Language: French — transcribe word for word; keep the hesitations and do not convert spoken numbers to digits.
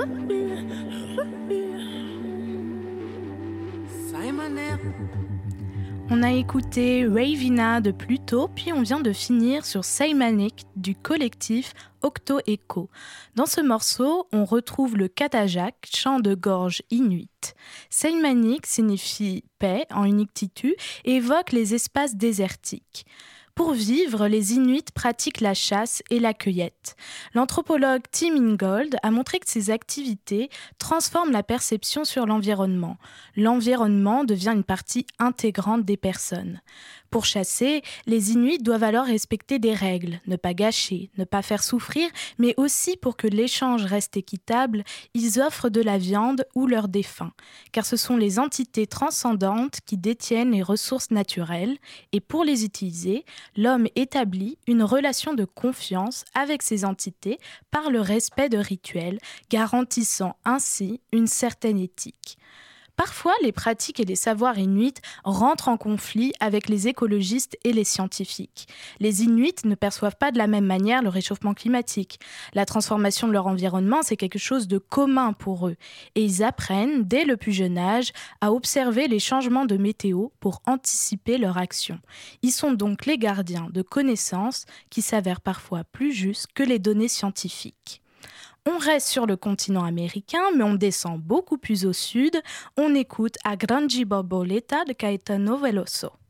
On a écouté Ravina de Pluto, puis on vient de finir sur Seimanik du collectif Octo Echo. Dans ce morceau, on retrouve le katajak, chant de gorge inuit. Seimanik signifie paix en inuktitut et évoque les espaces désertiques. Pour vivre, les Inuits pratiquent la chasse et la cueillette. L'anthropologue Tim Ingold a montré que ces activités transforment la perception sur l'environnement. L'environnement devient une partie intégrante des personnes. Pour chasser, les Inuits doivent alors respecter des règles, ne pas gâcher, ne pas faire souffrir, mais aussi pour que l'échange reste équitable, ils offrent de la viande ou leurs défunts, car ce sont les entités transcendantes qui détiennent les ressources naturelles, et pour les utiliser, l'homme établit une relation de confiance avec ces entités par le respect de rituels, garantissant ainsi une certaine éthique. Parfois, les pratiques et les savoirs inuits rentrent en conflit avec les écologistes et les scientifiques. Les Inuits ne perçoivent pas de la même manière le réchauffement climatique. La transformation de leur environnement, c'est quelque chose de commun pour eux. Et ils apprennent, dès le plus jeune âge, à observer les changements de météo pour anticiper leur action. Ils sont donc les gardiens de connaissances qui s'avèrent parfois plus justes que les données scientifiques. On reste sur le continent américain, mais on descend beaucoup plus au sud. On écoute A Grande Borboleta de Caetano Veloso.